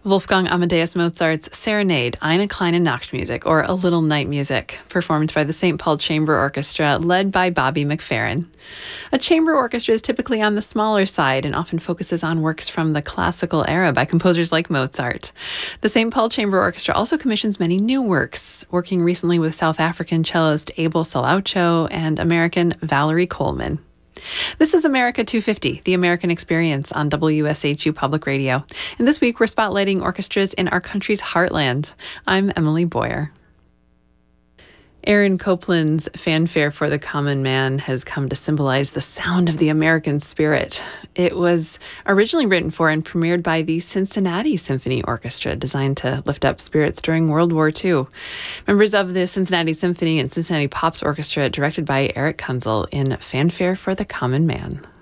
Wolfgang Amadeus Mozart's Serenade, Eine kleine Nachtmusik, or A Little Night Music, performed by the St. Paul Chamber Orchestra, led by Bobby McFerrin. A chamber orchestra is typically on the smaller side and often focuses on works from the classical era by composers like Mozart. The St. Paul Chamber Orchestra also commissions many new works, working recently with South African cellist Abel Salaucho and American Valerie Coleman. This is America 250, the American Experience on WSHU Public Radio. And this week we're spotlighting orchestras in our country's heartland. I'm Emily Boyer. Aaron Copland's Fanfare for the Common Man has come to symbolize the sound of the American spirit. It was originally written for and premiered by the Cincinnati Symphony Orchestra, designed to lift up spirits during World War II. Members of the Cincinnati Symphony and Cincinnati Pops Orchestra, directed by Eric Kunzel in Fanfare for the Common Man.